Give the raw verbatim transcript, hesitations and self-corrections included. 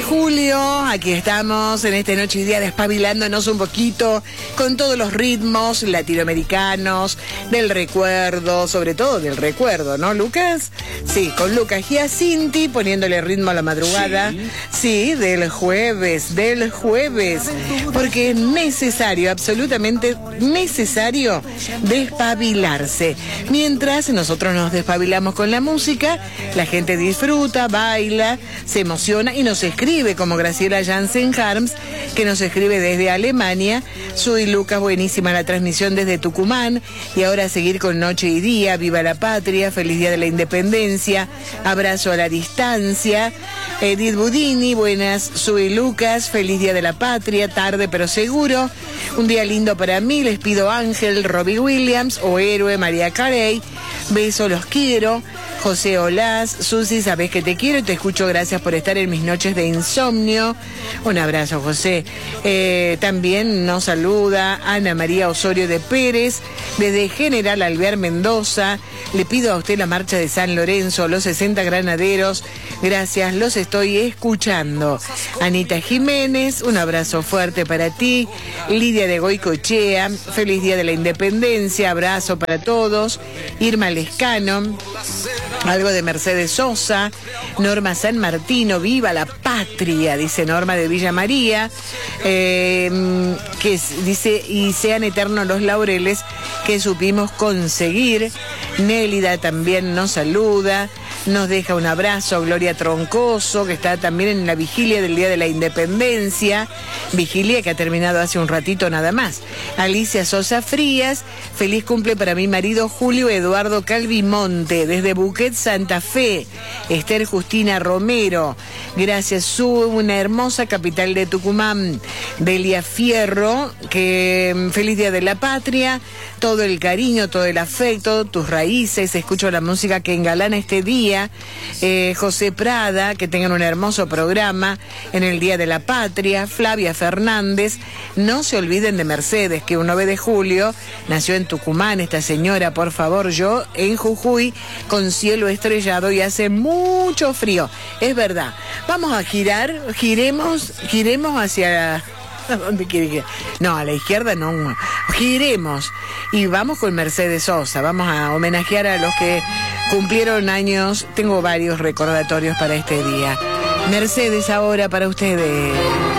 julio, aquí estamos en esta noche y día despabilándonos un poquito con todos los ritmos latinoamericanos, del recuerdo, sobre todo del recuerdo, ¿no, Lucas? Sí, con Lucas Giacinti poniéndole ritmo a la madrugada, sí, sí, del jueves, del jueves, porque es necesario, absolutamente necesario despabilarse. Mientras nosotros nos despabilamos con la música, la gente disfruta, baila, se emociona y nos escribe, como Graciela Jansen Harms, que nos escribe desde Alemania. Soy Lucas, buenísima la transmisión desde Tucumán, y ahora a seguir con Noche y Día. Viva la patria, feliz día de la independencia, abrazo a la distancia. Edith Budini, buenas, soy Lucas, feliz día de la patria, tarde pero seguro, un día lindo para mí, les pido Ángel, Robbie Williams o Héroe, María Carey, beso, los quiero. José Olaz, Susi, sabes que te quiero y te escucho, gracias por estar en mis noches de insomnio. Un abrazo, José. Eh, también nos saluda Ana María Osorio de Pérez, desde General Alvear, Mendoza. Le pido a usted la marcha de San Lorenzo, los sesenta granaderos. Gracias, los estoy escuchando. Anita Jiménez, un abrazo fuerte para ti. Lidia de Goicochea, feliz día de la independencia, abrazo para todos. Irma Lescano, algo de Mercedes Sosa. Norma San Martino, viva la patria, dice Norma de Villa María, eh, que es, dice, y sean eternos los laureles que supimos conseguir. Nélida también nos saluda, nos deja un abrazo. Gloria Troncoso, que está también en la vigilia del Día de la Independencia, vigilia que ha terminado hace un ratito nada más. Alicia Sosa Frías, feliz cumple para mi marido Julio Eduardo Calvimonte, desde Buquet, Santa Fe. Esther Justina Romero, gracias, su una hermosa capital de Tucumán. Delia Fierro, que feliz día de la patria, todo el cariño, todo el afecto, tus raíces, escucho la música que engalana este día. Eh, José Prada, que tengan un hermoso programa en el Día de la Patria. Flavia Fernández, no se olviden de Mercedes, que un nueve de julio nació en Tucumán esta señora, por favor. Yo en Jujuy con cielo estrellado y hace mucho frío, es verdad. Vamos a girar, giremos, giremos hacia... ¿A dónde quiere que? No, a la izquierda no. Giremos y vamos con Mercedes Sosa. Vamos a homenajear a los que cumplieron años. Tengo varios recordatorios para este día. Mercedes ahora para ustedes.